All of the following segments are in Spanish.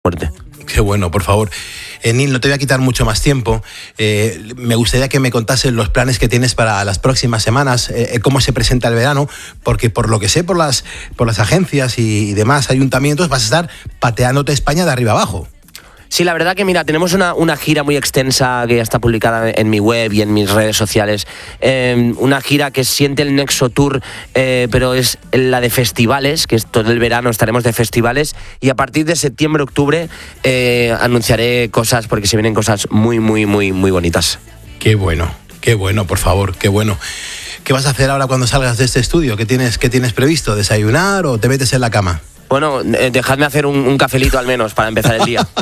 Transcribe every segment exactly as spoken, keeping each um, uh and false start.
fuerte. Qué bueno, por favor. Eh, Nil, no te voy a quitar mucho más tiempo. Eh, me gustaría que me contases los planes que tienes para las próximas semanas, eh, cómo se presenta el verano, porque por lo que sé, por las, por las agencias y, y demás ayuntamientos, vas a estar pateándote España de arriba abajo. Sí, la verdad que mira, tenemos una, una gira muy extensa que ya está publicada en mi web y en mis redes sociales. Eh, una gira que siente el Nexo Tour, eh, pero es la de festivales, que es todo el verano estaremos de festivales. Y a partir de septiembre, octubre, eh, anunciaré cosas, porque se vienen cosas muy, muy, muy, muy bonitas. Qué bueno, qué bueno, por favor, qué bueno. ¿Qué vas a hacer ahora cuando salgas de este estudio? ¿Qué tienes, qué tienes previsto? ¿Desayunar o te metes en la cama? Bueno, eh, dejadme hacer un, un cafelito al menos para empezar el día.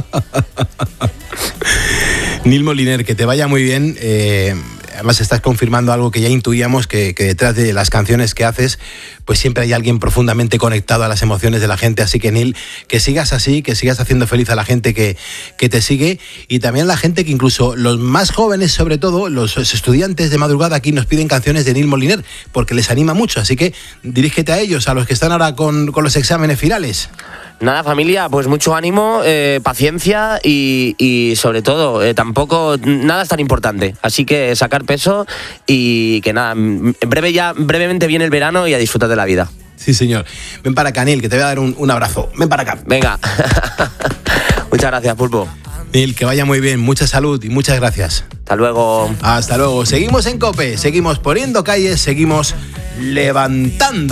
Nil Moliner, que te vaya muy bien. Eh, además estás confirmando algo que ya intuíamos, que, que detrás de las canciones que haces, pues siempre hay alguien profundamente conectado a las emociones de la gente. Así que, Nil, que sigas así, que sigas haciendo feliz a la gente que, que te sigue, y también a la gente que incluso los más jóvenes, sobre todo los estudiantes de madrugada, aquí nos piden canciones de Nil Moliner, porque les anima mucho. Así que dirígete a ellos, a los que están ahora con, con los exámenes finales. Nada, familia, pues mucho ánimo, eh, paciencia y, y sobre todo, eh, tampoco, nada es tan importante. Así que sacar peso y que nada, en breve ya, brevemente viene el verano y a disfrutar de la vida. Sí, señor. Ven para acá, Nil, que te voy a dar un, un abrazo. Ven para acá. Venga. Muchas gracias, Pulpo. Nil, que vaya muy bien, mucha salud y muchas gracias. Hasta luego. Hasta luego. Seguimos en COPE, seguimos poniendo calles, seguimos levantando.